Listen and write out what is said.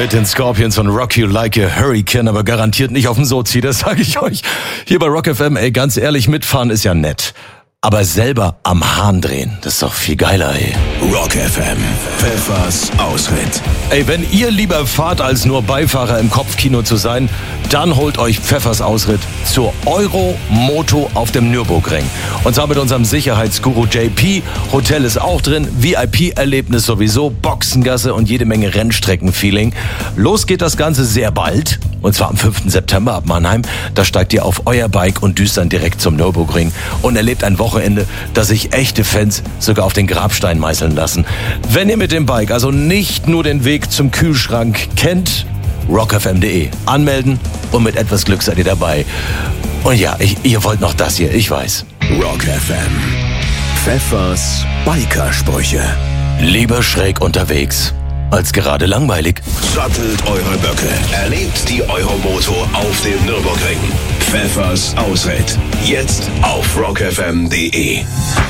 Mit den Scorpions und Rock You Like a Hurricane, aber garantiert nicht auf dem Sozi, das sage ich euch. Hier bei Rock FM, ey, ganz ehrlich, mitfahren ist ja nett. Aber selber am Hahn drehen, das ist doch viel geiler, ey. Rock FM, Pfeffers Ausritt. Ey, wenn ihr lieber fahrt, als nur Beifahrer im Kopfkino zu sein, dann holt euch Pfeffers Ausritt zur Euro-Moto auf dem Nürburgring. Und zwar mit unserem Sicherheitsguru JP. Hotel ist auch drin, VIP-Erlebnis sowieso, Boxengasse und jede Menge Rennstrecken-Feeling. Los geht das Ganze sehr bald, und zwar am 5. September ab Mannheim. Da steigt ihr auf euer Bike und düst dann direkt zum Nürburgring und erlebt ein Wochenende, das sich echte Fans sogar auf den Grabstein meißeln lassen. Wenn ihr mit dem Bike also nicht nur den Weg zum Kühlschrank kennt, rockfm.de anmelden und mit etwas Glück seid ihr dabei. Und ja, ihr wollt noch das hier, ich weiß. Rock FM, Pfeffers Bikersprüche. Lieber schräg unterwegs als gerade langweilig. Sattelt eure Böcke, erlebt die Euromoto auf dem Nürburgring. Pfeffers Ausritt, jetzt auf rockfm.de.